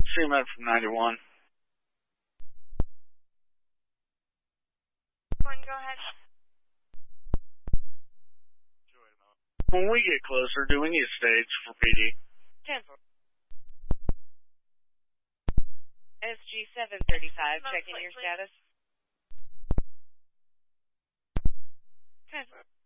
CMED from 91. Go ahead. When we get closer, do we need a stage for PD? 10-4. SG 735, checking your status. 10-4.